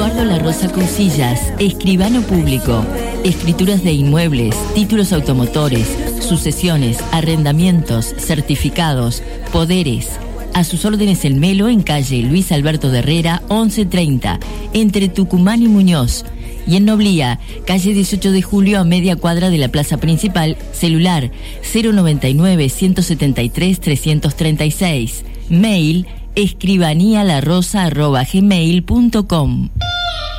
Eduardo La Rosa Cousillas, escribano público. Escrituras de inmuebles, títulos automotores, sucesiones, arrendamientos, certificados, poderes. A sus órdenes el Melo en calle Luis Alberto de Herrera, 1130, entre Tucumán y Muñoz. Y en Noblía, calle 18 de Julio, a media cuadra de la plaza principal, celular 099-173-336. Mail escribanialarosa@gmail.com.